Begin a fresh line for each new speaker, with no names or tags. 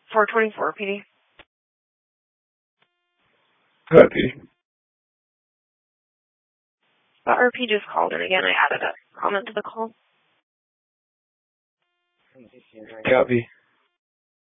424, PD.
Hi, PD.
RP just called in again. I added a comment to the call.
Copy.